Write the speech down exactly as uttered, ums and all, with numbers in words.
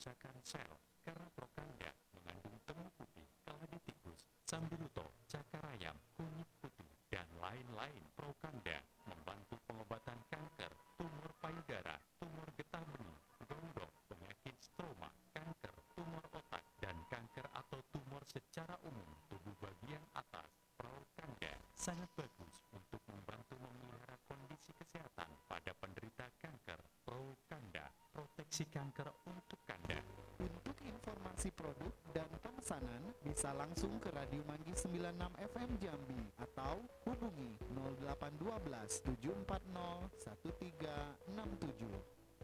kerusakan sel karena Prokanda mengandung temu putih, keladi tikus, sambiluto, cakarayam, kunyit putih, dan lain-lain. Prokanda membantu pengobatan kanker, tumor payudara, tumor getah bening, gondok, penyakit stroma, kanker, tumor otak, dan kanker atau tumor secara umum tubuh bagian atas. Prokanda sangat bagus untuk membantu memelihara kondisi kesehatan pada penderita kanker. Prokanda, proteksi kanker untuk Kanda. Untuk informasi produk dan pemesanan bisa langsung ke Radio Manggis sembilan puluh enam F M Jambi atau hubungi nol delapan satu dua tujuh empat nol satu tiga enam tujuh.